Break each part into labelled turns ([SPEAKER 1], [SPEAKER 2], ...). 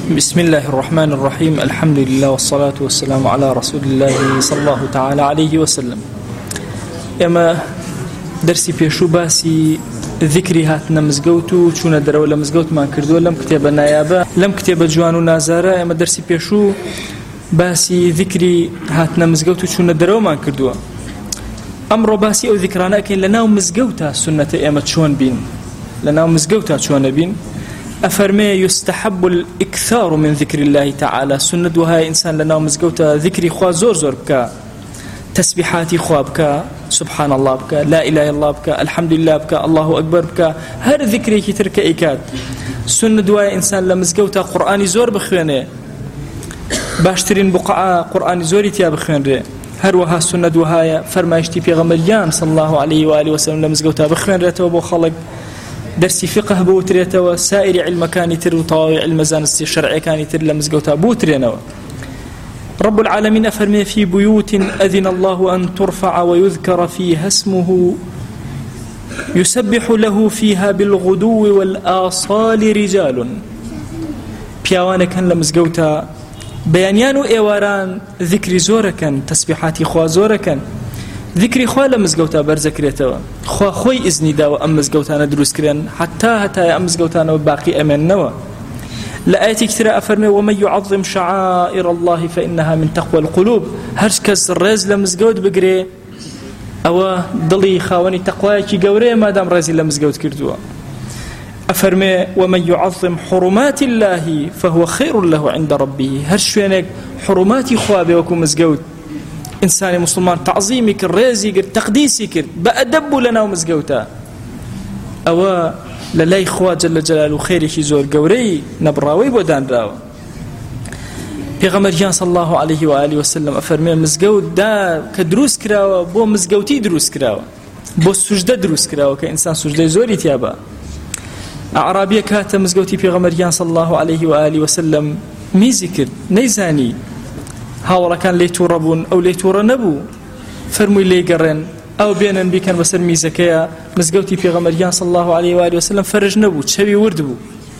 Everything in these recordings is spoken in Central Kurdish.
[SPEAKER 1] بسم الله الرحمن الرحيم الحمد لله والصلاة والسلام على رسول الله صلى الله تعالى عليه وسلم. اما درسي بيشو باسي ذكري هاتنا مزقوتو چون درو لمزقوت ما كردو لم كتاب نيابه لم كتاب جوانو نازاره. اما درسي بيشو باسي ذكري هاتنا مزقوتو چون درو ما كردو امر باسي او ذكرانا كاين لنا مزقوتا سنه اما چون بين لنا مزقوتا چون بين أفرمي يستحب الإكثار من ذكر الله تعالى سنة وهاي إنسان لنا مزقوتا ذكري خوا زور بك تسبيحاتي خوا بك سبحان الله بك لا إله إلا الله بك الحمد لله بك الله أكبر بك هر ذكري كترك إيكاد سنة وهاي إنسان لمزقوتا قرآني زور بخوانه باشترين بقعة قرآني زوري تيا بخوانه هر وها سنة وهاي فرمايشتي في غمريان صلى الله عليه وآله وسلم لمزقوتا بخوانه توبو خلق درسي فقه بوتريته وسائر علم كان تر وطاوع المزان الشرعي كان تر لمزقوتا بوترينوا. رب العالمين فرمي في بيوت أذن الله أن ترفع ويذكر فيها اسمه يسبح له فيها بالغدو والآصال رجال بيوانا كان لمزقوتا بيانيانو ايواران ذكر زوركا تسبيحاتي خوا زوركا ذكري خوا لمزقوتا برزكريتوا خوا خوي إذني داو أمزقوتانا دروس كرين حتى أمزقوتانا وباقي أمن نوا. لآيتي كتير أفرمي ومن يعظم شعائر الله فإنها من تقوى القلوب هرشكز الرز لمزقوت بقري أو ضلي خاوني تقواكي قوري ما دام رزي لمزقوت كردوا. أفرمي ومن يعظم حرمات الله فهو خير له عند ربه هرشوينك حرماتي خوابي وكو مزقوت إنسان مسلمان تعظيمي كر ريزي كر تقديسي كر بأدب لنا ومزقوتا أو للاي خوا جل جلاله خيري زور قوري نبراوي بودان راو. پیغمبر صلى الله عليه وآله وسلم أفرمي مزقوت دا كدروس كراوة بو مزقوتي دروس كراوة بو سجدة دروس كراوة كإنسان سجدة زوري تيابا. أعرابية كاتا مزقوتي پیغمبر صلى الله عليه وآله وسلم ميزي كر نيزاني هاولا كان ليتوربون أو ليتور نبو فرمي لي قرن أو بينا بيكن بسر ميزكيا مزقوتي في غمريان صلى الله عليه وآله وسلم فرج نبو تشبي ورد بو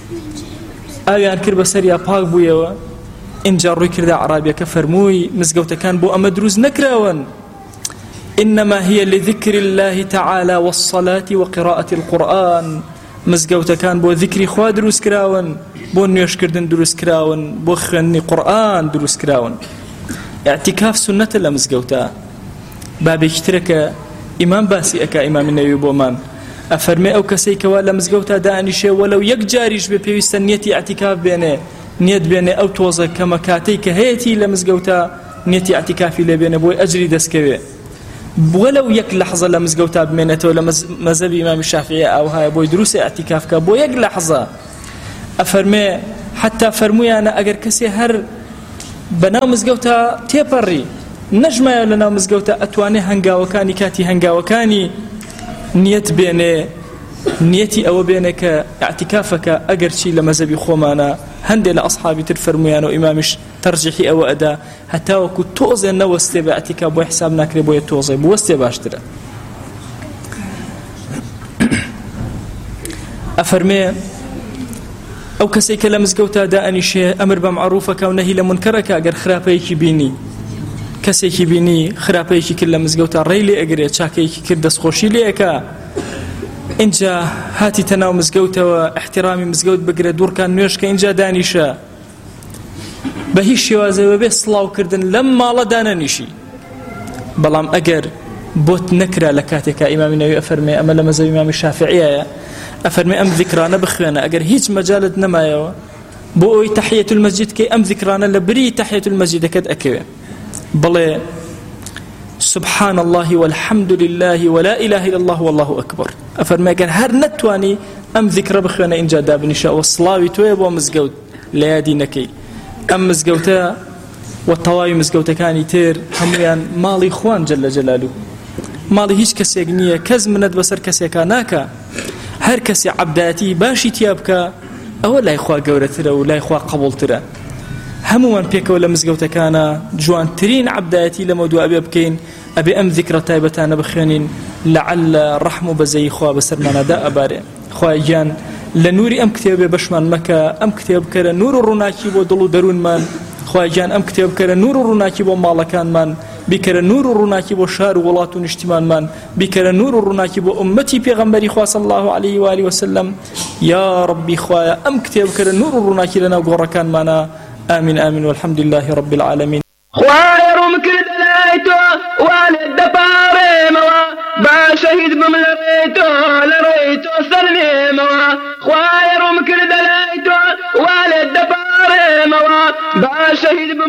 [SPEAKER 1] آيان كر بسر يا باق بو يوا إن جاروي كردا عرابيا كفرموي مزقوتا كان بو أمدروز نكراون إنما هي لذكر الله تعالى والصلاة وقراءة القرآن مزقوتا كان بو ذكري خوا دروس كراون بو نيوش كردن دروس كراون بو خني قرآن دروس كراون. اعتكاف سنة لمزقوتا بابي اشترك إمام باسي أكا إمام النووي بومان أفرمي أو كسيك ولا مزقوتا دانيشي ولو يكجاريش ببيوستا نيتي اعتكاف بينه نيت بينه أو توزا كما كاتيك هيتي لمزقوتا نيتي اعتكافي لبينه بوي أجري دسكوي ولو يك لحظة لمزقوتا بمينته ولا مذهب إمام الشافعي أو هاي بوي دروس اعتكاف كبو يك لحظة أفرمي حتى فرمي أنا أجر كسي هر بناو مزقوتا تيبري نجمع لنا مزقوتا أتواني هنگاوكاني كاتي هنگاوكاني نيت بيني نيتي أو بينك اعتكافك أجر شي لمذهبي خومانا هندي لأصحابي ترفرميانو إمامش ترجحي أو أدا حتى وكو توزي نوستي باعتكاب وحساب ناكري بوية توزي بوستي باشترا. أفرمي أو كسيك لمزقوتا داني شيء أمر بمعروفك ونهي لمنكرك أجر خرابيك بيني كسيك بيني خرابيك كل مزقوتا ريلي أجري تشاكيك كردس خوشي ليك إنجا هاتي تناو مزقوتا واحترامي مزقوت بقرا دور كان نيوش كإنجا دانيشا بهي شوازي وبه صلاو كردن لما لا دانانيشي بلام أجر بوت نكرا لكاتك إمام النووي أفرمي أما لما زي إمام الشافعية أفرمي أم ذكرانا بخوانا أجر هيج مجالد نمايو بوي تحية المسجد كي أم ذكرانا لبري تحية المسجد كد أكوي بلي سبحان الله والحمد لله ولا إله إلا الله والله أكبر أفرمي أجر هر نتواني أم ذكر بخوانا إن جادا بنشاء والصلاوي تويب ومزقود ليادي نكي أم مزقوتا والطواوي مزقوتا كاني تير هميان مالي خوان جل جلاله مالي هيج كسيق نية كز مند بسر كسيكا ناكا هر کسی عبداتی باشی تیابکە ئەوە لای خوا گەورەترە و لای خوا قبولترە. هەمووان پێکەوە لە مزگەوتەکانە جوانترین عبداتی لەمە دوو ئەبێ بکەین ئەبێ ئەم ذیکرە تایبەتانە بخوێنین لعل ڕەحم و بەزەی خوا بەسەرمانەدا ئەبارێ. خوای گیان لنوري أم كتاب بشمان مكة أم كتاب كره نور الرناكي ودلو درون من خواجان أم كتاب كره نور الرناكي ومالكان من بكره نور الرناكي وشار ولات اجتماع من بكره نور الرناكي وأمتي بيغمبري خوا صلى الله عليه وآله وسلم يا ربي خوايا أم كتاب كره نور الرناكي لنا وقركان منا آمين آمين والحمد لله رب العالمين
[SPEAKER 2] خوايا رمكر دلايتو والد دباري موا با شهيد بملريتو لريتو سلمي موا خوايا رمكر دلايتو والد دباري موا با شهيد